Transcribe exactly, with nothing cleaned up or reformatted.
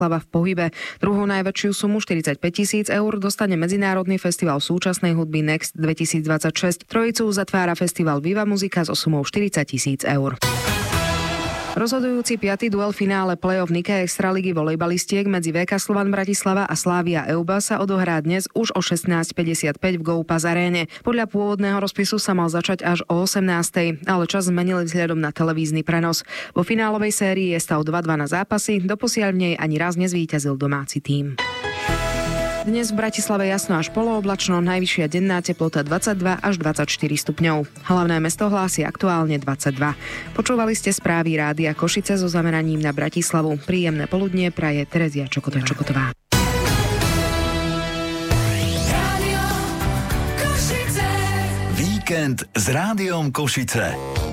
Bratislava v pohybe. Druhú najväčšiu sumu štyridsaťpäť tisíc eur dostane Medzinárodný festival súčasnej hudby Next dvetisícdvadsaťšesť. Trojicu zatvára festival Viva Muzika so sumou štyridsať tisíc eur. Rozhodujúci piaty duel finále play-off Nike Extraligy volejbalistiek medzi vé ká Slovan Bratislava a Slavia Euba sa odohrá dnes už o šestnásť päťdesiatpäť v GoPass aréne. Podľa pôvodného rozpisu sa mal začať až o osemnástej, ale čas zmenili vzhľadom na televízny prenos. Vo finálovej sérii je stav dva dva na zápasy, doposiaľ v nej ani raz nezvíťazil domáci tím. Dnes v Bratislave jasno až polooblačno, najvyššia denná teplota dvadsaťdva až dvadsaťštyri stupňov. Hlavné mesto hlási aktuálne dvadsaťdva. Počúvali ste správy Rádia Košice so zameraním na Bratislavu. Príjemné poludnie praje Terezia Čokotová. Víkend s Rádiom Košice.